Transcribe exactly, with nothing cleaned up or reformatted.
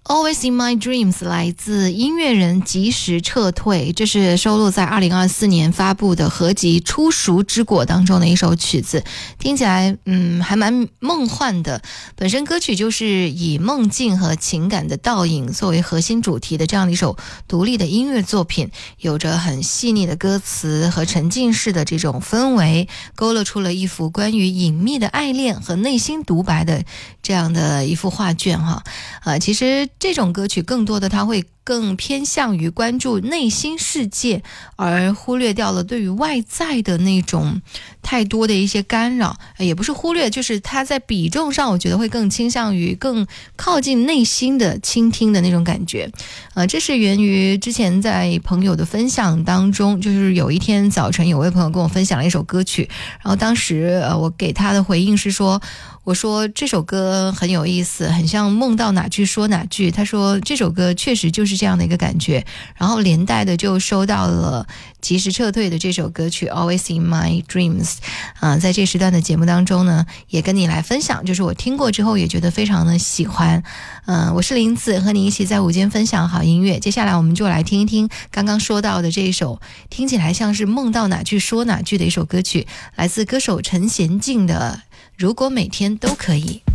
Always in my dreams 来自音乐人及时撤退，这是收录在二零二四年发布的合集《初熟之果》当中的一首曲子，听起来嗯还蛮梦幻的。本身歌曲就是以梦境和情感的倒影作为核心主题的这样的一首独立的音乐作品，有着很细腻的歌词和沉浸式的这种氛围，勾勒出了一幅关于隐秘的爱恋和内心独白的这样的一幅画卷哈。呃，其实这种歌曲更多的它会更偏向于关注内心世界，而忽略掉了对于外在的那种太多的一些干扰，也不是忽略，就是它在比重上我觉得会更倾向于更靠近内心的倾听的那种感觉。呃，这是源于之前在朋友的分享当中，就是有一天早晨有位朋友跟我分享了一首歌曲，然后当时呃我给他的回应是说，我说这首歌很有意思，很像梦到哪句说哪句，他说这首歌确实就是这样的一个感觉，然后连带的就收到了及时撤退的这首歌曲 Always in my dreams。呃、在这时段的节目当中呢，也跟你来分享，就是我听过之后也觉得非常的喜欢。呃、我是林子，和你一起在午间分享好音乐。接下来我们就来听一听刚刚说到的这一首听起来像是梦到哪句说哪句的一首歌曲，来自歌手陈娴静的如果每天都可以。